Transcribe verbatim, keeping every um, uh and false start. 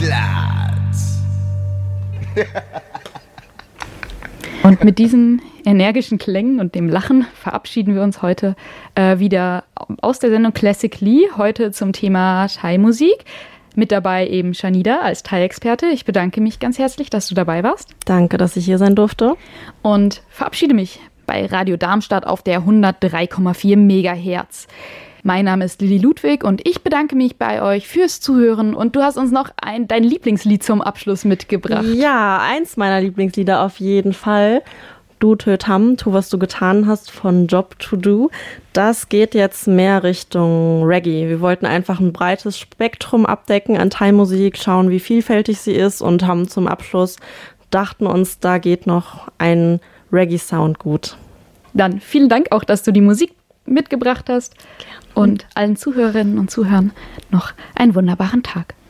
Glatz. Und mit diesen energischen Klängen und dem Lachen verabschieden wir uns heute äh, wieder aus der Sendung Classically, heute zum Thema Thai-Musik. Mit dabei eben Shanida als Thai-Experte. Ich bedanke mich ganz herzlich, dass du dabei warst. Danke, dass ich hier sein durfte. Und verabschiede mich bei Radio Darmstadt auf der hundertdrei Komma vier Megahertz. Mein Name ist Lilly Ludwig und ich bedanke mich bei euch fürs Zuhören. Und du hast uns noch ein, dein Lieblingslied zum Abschluss mitgebracht. Ja, eins meiner Lieblingslieder auf jeden Fall. Du Tö Tam, tu was du getan hast von Job to Do. Das geht jetzt mehr Richtung Reggae. Wir wollten einfach ein breites Spektrum abdecken an Thai-Musik, schauen, wie vielfältig sie ist und haben zum Abschluss, dachten uns, da geht noch ein Reggae-Sound gut. Dann vielen Dank auch, dass du die Musik mitgebracht hast. Gerne. Und allen Zuhörerinnen und Zuhörern noch einen wunderbaren Tag.